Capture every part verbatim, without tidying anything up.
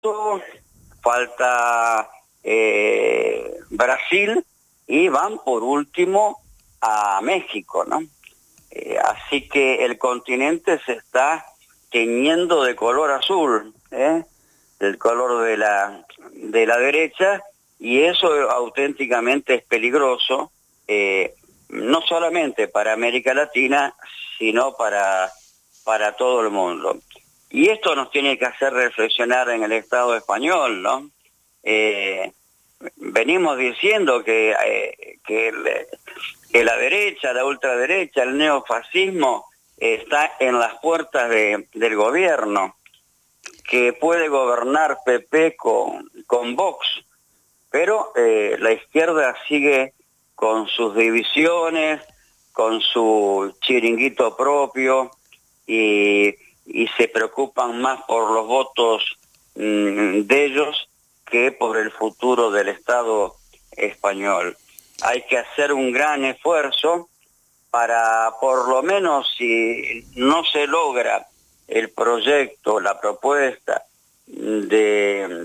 falta eh, Brasil y van por último a México, ¿no? Eh, así que el continente se está teñiendo de color azul, ¿eh? del color de la, de la derecha, y eso auténticamente es peligroso, eh, no solamente para América Latina, sino para, para todo el mundo. Y esto nos tiene que hacer reflexionar en el Estado español, ¿no? Eh, venimos diciendo que, eh, que, el, que la derecha, la ultraderecha, el neofascismo está en las puertas de, del gobierno, que puede gobernar P P con, con Vox, pero eh, la izquierda sigue con sus divisiones, con su chiringuito propio, y, y se preocupan más por los votos mmm, de ellos que por el futuro del Estado español. Hay que hacer un gran esfuerzo para, por lo menos, si no se logra el proyecto, la propuesta de,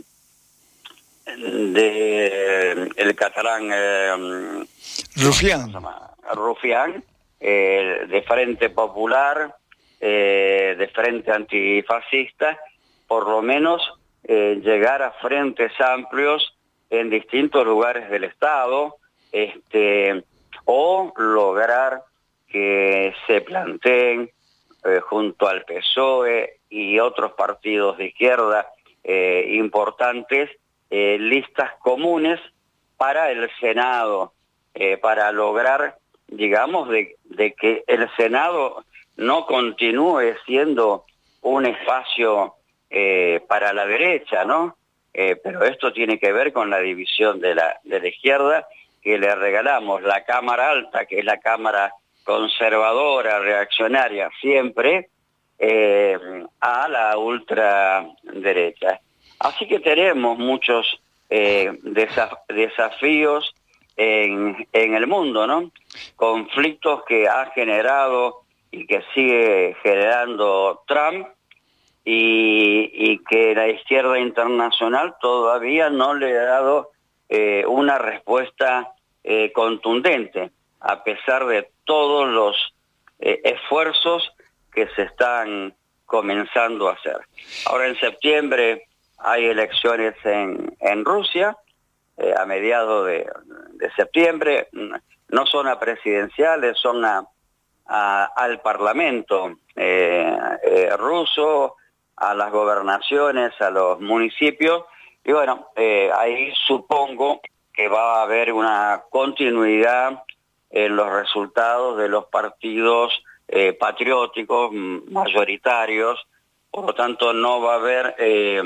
de el catalán eh, Rufián, Rufián eh, de Frente Popular, eh, de Frente Antifascista, por lo menos eh, llegar a frentes amplios en distintos lugares del Estado, este, o lograr que se planteen eh, junto al P S O E y otros partidos de izquierda eh, importantes, eh, listas comunes para el Senado, eh, para lograr, digamos, de, de que el Senado no continúe siendo un espacio eh, para la derecha, ¿no? Eh, pero esto tiene que ver con la división de la, de la izquierda, que le regalamos la Cámara Alta, que es la Cámara conservadora, reaccionaria, siempre, eh, a la ultraderecha. Así que tenemos muchos eh, desaf desafíos en, en el mundo, ¿no? Conflictos que ha generado y que sigue generando Trump, y, y que la izquierda internacional todavía no le ha dado eh, una respuesta eh, contundente, a pesar de todos los eh, esfuerzos que se están comenzando a hacer. Ahora en septiembre hay elecciones en, en Rusia, eh, a mediados de, de septiembre, no son a presidenciales, son a, a, al parlamento eh, eh, ruso, a las gobernaciones, a los municipios, y bueno, eh, ahí supongo que va a haber una continuidad en los resultados de los partidos eh, patrióticos mayoritarios, por lo tanto no va a haber eh,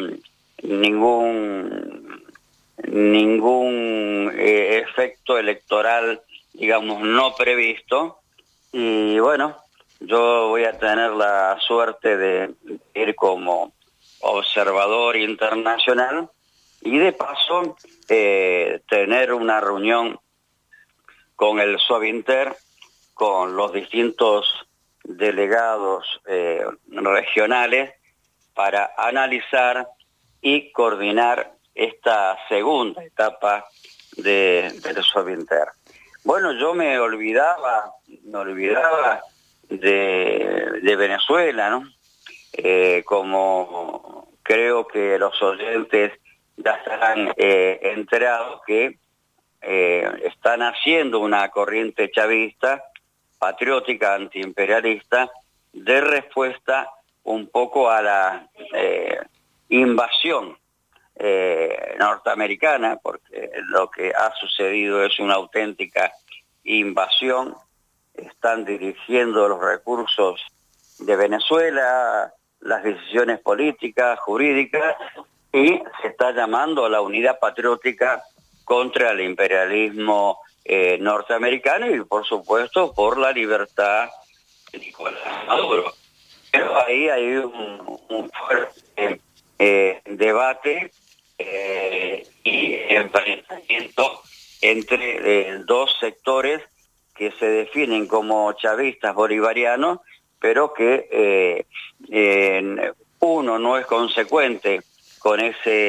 ningún ningún eh, efecto electoral, digamos, no previsto, y bueno, yo voy a tener la suerte de ir como observador internacional y de paso eh, tener una reunión con el Sovinter, con los distintos delegados eh, regionales, para analizar y coordinar esta segunda etapa de, del Sovinter. Bueno, yo me olvidaba, me olvidaba de, de Venezuela, ¿no? Eh, como creo que los oyentes ya estarán eh, enterados que eh, están haciendo una corriente chavista, patriótica, antiimperialista, de respuesta un poco a la eh, invasión eh, norteamericana, porque lo que ha sucedido es una auténtica invasión. Están dirigiendo los recursos de Venezuela, las decisiones políticas, jurídicas, y se está llamando a la unidad patriótica contra el imperialismo eh, norteamericano y, por supuesto, por la libertad de Nicolás Maduro. Pero ahí hay un, un fuerte eh, debate eh, y enfrentamiento entre eh, dos sectores que se definen como chavistas bolivarianos, pero que eh, eh, uno no es consecuente con ese